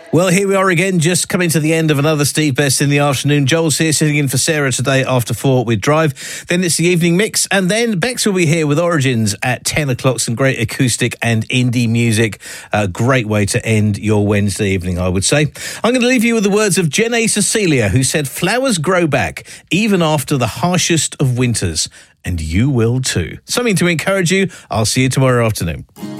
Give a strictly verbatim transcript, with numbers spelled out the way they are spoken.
Well, here we are again, just coming to the end of another Steve Best in the afternoon. Joel's here sitting in for Sarah today after four with Drive. Then it's the evening mix, and then Bex will be here with Origins at ten o'clock. Some great acoustic and indie music. A great way to end your Wednesday evening, I would say. I'm going to leave you with the words of Jenné Cecilia, who said, "Flowers grow back even after the harshest of winters, and you will too." Something to encourage you. I'll see you tomorrow afternoon.